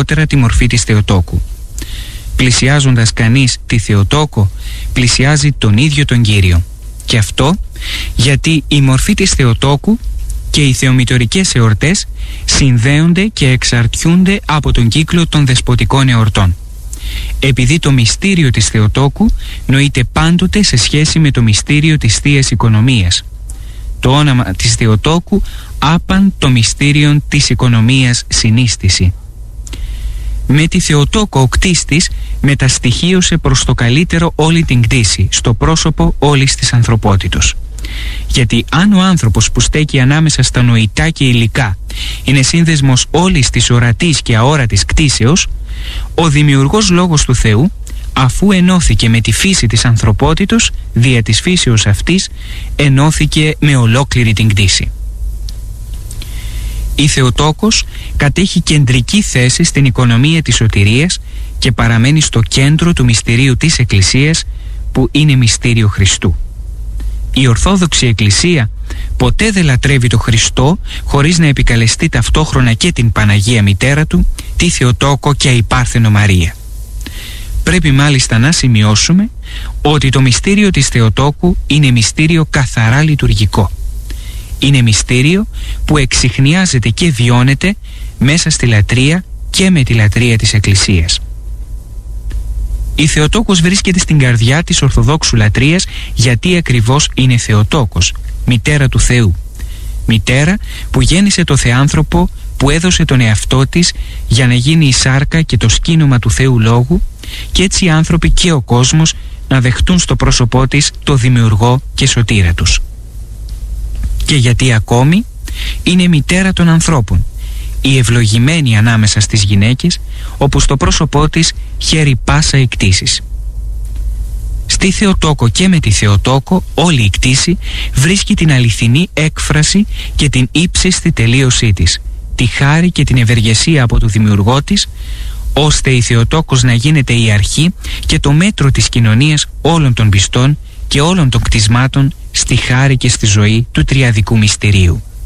γενικότερα τη μορφή της Θεοτόκου. Πλησιάζοντας κανείς τη Θεοτόκο, πλησιάζει τον ίδιο τον Κύριο. Και αυτό γιατί η μορφή της Θεοτόκου και οι θεομητορικές εορτές συνδέονται και εξαρτιούνται από τον κύκλο των δεσποτικών εορτών. Επειδή το μυστήριο της Θεοτόκου νοείται πάντοτε σε σχέση με το μυστήριο της Θείας Οικονομίας. Το όνομα της Θεοτόκου άπαν το μυστήριον της οικονομίας συνίστηση. Με τη Θεοτόκο ο κτίστης μεταστοιχίωσε προς το καλύτερο όλη την κτήση, στο πρόσωπο όλης της ανθρωπότητος. Γιατί αν ο άνθρωπος που στέκει ανάμεσα στα νοητά και υλικά είναι σύνδεσμος όλης της ορατής και αόρατης κτήσεως, ο δημιουργός λόγος του Θεού, αφού ενώθηκε με τη φύση της ανθρωπότητος, δια της φύσεως αυτής ενώθηκε με ολόκληρη την κτήση. Η Θεοτόκος κατέχει κεντρική θέση στην οικονομία της σωτηρίας και παραμένει στο κέντρο του μυστηρίου της Εκκλησίας, που είναι μυστήριο Χριστού. Η Ορθόδοξη Εκκλησία ποτέ δεν λατρεύει το Χριστό χωρίς να επικαλεστεί ταυτόχρονα και την Παναγία Μητέρα Του, τη Θεοτόκο και η Πάρθενο Μαρία. Πρέπει μάλιστα να σημειώσουμε ότι το μυστήριο της Θεοτόκου είναι μυστήριο καθαρά λειτουργικό. Είναι μυστήριο που εξιχνιάζεται και βιώνεται μέσα στη λατρεία και με τη λατρεία της Εκκλησίας. Η Θεοτόκος βρίσκεται στην καρδιά της Ορθοδόξου λατρείας γιατί ακριβώς είναι Θεοτόκος, μητέρα του Θεού. Μητέρα που γέννησε το Θεάνθρωπο, που έδωσε τον εαυτό της για να γίνει η σάρκα και το σκήνομα του Θεού Λόγου, και έτσι οι άνθρωποι και ο κόσμος να δεχτούν στο πρόσωπό της το Δημιουργό και Σωτήρα τους. Και γιατί ακόμη είναι μητέρα των ανθρώπων, η ευλογημένη ανάμεσα στις γυναίκες, όπου στο πρόσωπό της χαίρει πάσα η κτήσης. Στη Θεοτόκο και με τη Θεοτόκο όλη η κτήση βρίσκει την αληθινή έκφραση και την ύψιστη τελείωσή της, τη χάρη και την ευεργεσία από το Δημιουργό της, ώστε η Θεοτόκος να γίνεται η αρχή και το μέτρο της κοινωνίας όλων των πιστών και όλων των κτισμάτων στη χάρη και στη ζωή του τριαδικού μυστηρίου.